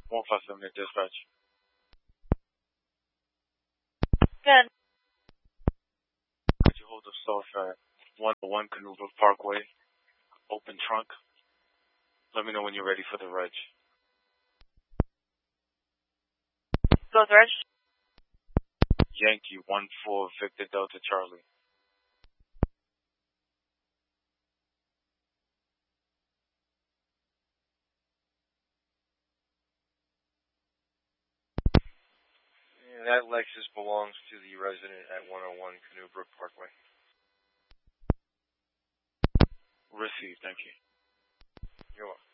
157 to dispatch. Good. Could you hold the self at 101 Canoe Brook Parkway, open trunk? Let me know when you're ready for the reg. Goes reg. Yankee 14 Victor Delta Charlie. That Lexus belongs to the resident at 101 Canoe Brook Parkway. Received, thank you. You're welcome.